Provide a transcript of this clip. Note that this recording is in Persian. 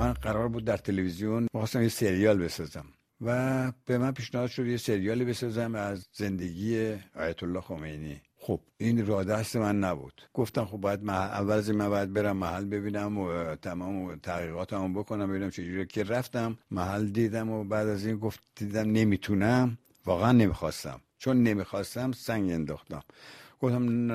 من قرار بود در تلویزیون می‌خواستم یه سریال بسازم و به من پیشنهاد شد یه سریالی بسازم از زندگی آیت الله خمینی. خب این راه دست من نبود. گفتم خب باید اول از من باید برم محل ببینم و تمام تحقیقاتمو بکنم ببینم چجوریه، که رفتم محل دیدم و بعد از این گفت دیدم نمیتونم، واقعا نمیخواستم، چون نمیخواستم سنگ انداختم. گفتم